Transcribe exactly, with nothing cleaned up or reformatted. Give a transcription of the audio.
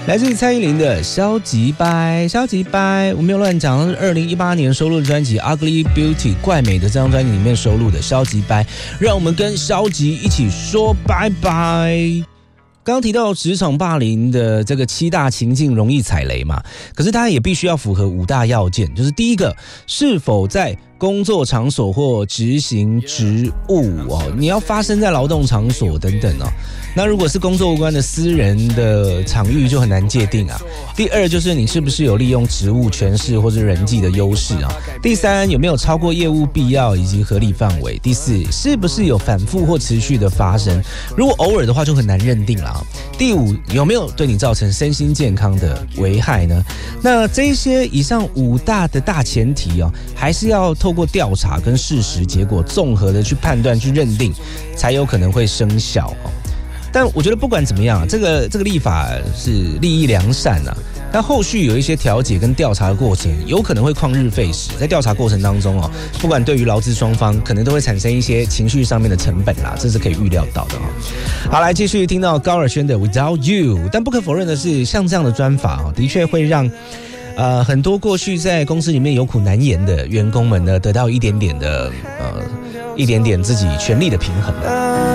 来自于蔡依林的消极掰，消极掰，我没有乱讲，是二零一八年收录的专辑《Ugly Beauty》怪美的这张专辑里面收录的消极掰，让我们跟消极一起说拜拜。刚刚提到职场霸凌的这个七大情境容易踩雷嘛，可是它也必须要符合五大要件，就是第一个，是否在工作场所或执行职务哦，你要发生在劳动场所等等哦。那如果是工作无关的私人的场域就很难界定啊。第二就是你是不是有利用职务权势或是人际的优势啊。第三有没有超过业务必要以及合理范围。第四是不是有反复或持续的发生，如果偶尔的话就很难认定啦。第五有没有对你造成身心健康的危害呢？那这些以上五大的大前提哦，还是要透过调查跟事实结果综合的去判断去认定，才有可能会生效哦。但我觉得不管怎么样啊，这个这个立法是立意良善啊，但后续有一些调解跟调查的过程，有可能会旷日费时。在调查过程当中哦，不管对于劳资双方，可能都会产生一些情绪上面的成本啦，这是可以预料到的哦。好，来继续听到高尔宣的 Without You， 但不可否认的是，像这样的专法哦，的确会让呃很多过去在公司里面有苦难言的员工们呢，得到一点点的呃一点点自己权力的平衡。